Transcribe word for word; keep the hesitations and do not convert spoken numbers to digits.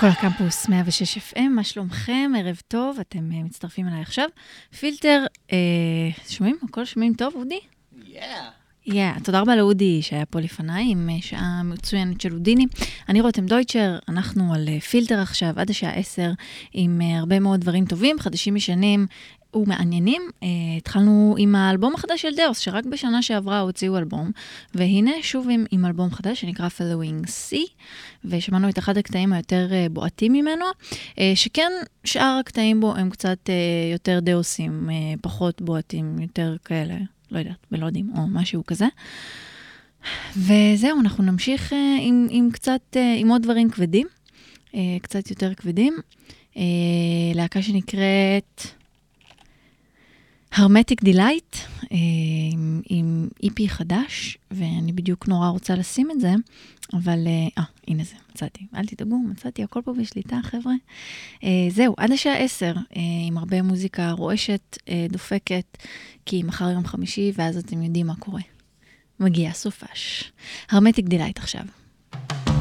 כל הקמפוס מאה ושש אף אם, מה שלומכם? ערב טוב, אתם uh, מצטרפים אליי עכשיו. פילטר, uh, שומעים? הכל שומעים טוב, אודי? Yeah. Yeah, תודה רבה לאודי שהיה פה לפניי עם uh, שעה מצוינת של אודיני. אני רותם דויטשר, אנחנו על uh, פילטר עכשיו עד השעה עשר עם uh, הרבה מאוד דברים טובים, חדשים משנים ומעניינים. Uh, התחלנו עם האלבום החדש של דאוס, שרק בשנה שעברה הוציאו אלבום, והנה שוב עם, עם אלבום חדש שנקרא Following C, ושמענו את אחד הקטעים היותר uh, בועטים ממנו, uh, שכן שאר הקטעים בו הם קצת uh, יותר דאוסים, uh, פחות בועטים, יותר כאלה, לא יודעת, בלודים או משהו כזה. וזהו, אנחנו נמשיך uh, עם, עם קצת, uh, עם עוד דברים כבדים, uh, קצת יותר כבדים, uh, להקה שנקראת הרמטיק דילייט, עם, עם איפי חדש, ואני בדיוק נורא רוצה לשים את זה, אבל, אה, הנה זה, מצאתי, אל תדאגו, מצאתי, הכל פה בשליטה, חבר'ה. אה, זהו, עד השעה עשר, אה, עם הרבה מוזיקה רועשת, אה, דופקת, כי מחר יום חמישי, ואז אתם יודעים מה קורה. מגיע סופש. הרמטיק דילייט עכשיו.